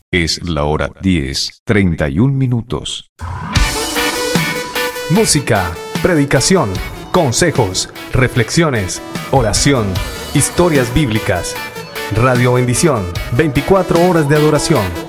Es la hora 10:31. Música, predicación, consejos, reflexiones, oración, historias bíblicas. Radio Bendición, 24 horas de adoración.